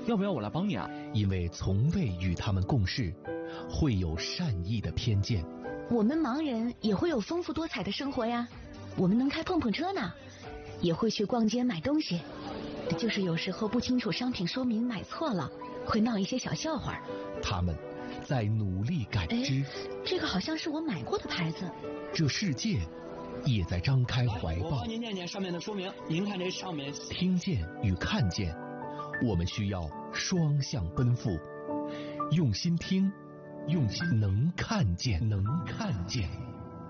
要不要我来帮你啊？ 因为从未与他们共事，会有善意的偏见。 我们盲人也会有丰富多彩的生活呀，我们能开碰碰车呢，也会去逛街买东西，就是有时候不清楚商品说明买错了，会闹一些小笑话。 他们在努力感知， 这个好像是我买过的牌子。 这世界也在张开怀抱。 我帮您念念上面的说明，您看这上面。 听见与看见，我们需要双向奔赴，用心听，用心能看见，能看见。